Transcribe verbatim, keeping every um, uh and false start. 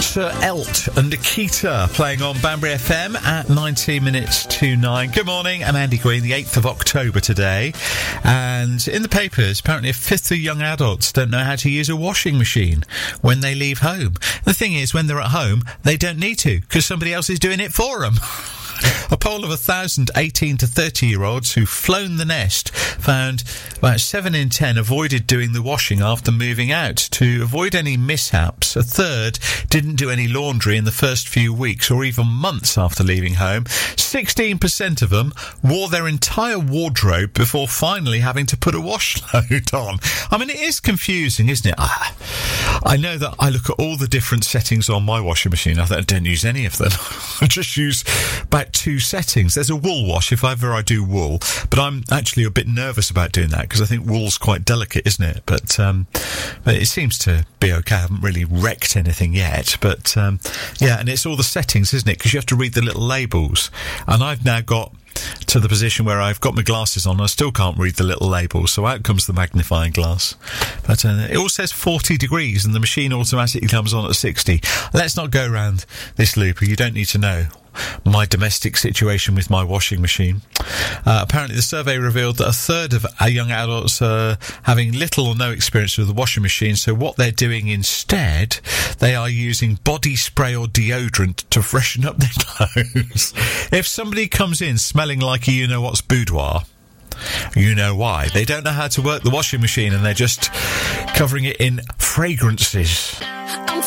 Sir Elt and Nikita playing on Banbury F M at nineteen minutes to nine. Good morning, I'm Andy Green, the eighth of October today. And in the papers, apparently a fifth of young adults don't know how to use a washing machine when they leave home. The thing is, when they're at home, they don't need to, because somebody else is doing it for them. A poll of one thousand eighteen to thirty-year-olds who've flown the nest found about seven in ten avoided doing the washing after moving out. To avoid any mishaps, a third didn't do any laundry in the first few weeks or even months after leaving home. sixteen percent of them wore their entire wardrobe before finally having to put a wash load on. I mean, it is confusing, isn't it? I, I know that I look at all the different settings on my washing machine. I don't use any of them. I just use about two settings. There's a wool wash if ever I do wool, but I'm actually a bit nervous about doing that because I think wool's quite delicate, isn't it? But um, but it seems to be okay. I haven't really wrecked anything yet, but um, yeah, and it's all the settings, isn't it? Because you have to read the little labels, and I've now got to the position where I've got my glasses on and I still can't read the little labels, so out comes the magnifying glass. But uh, it all says forty degrees and the machine automatically comes on at sixty. Let's not go around this loop. You don't need to know my domestic situation with my washing machine. Uh, apparently the survey revealed that a third of our young adults are having little or no experience with the washing machine, so what they're doing instead, they are using body spray or deodorant to freshen up their clothes. If somebody comes in smelling like a you-know-what's boudoir, you know why. They don't know how to work the washing machine and they're just covering it in fragrances.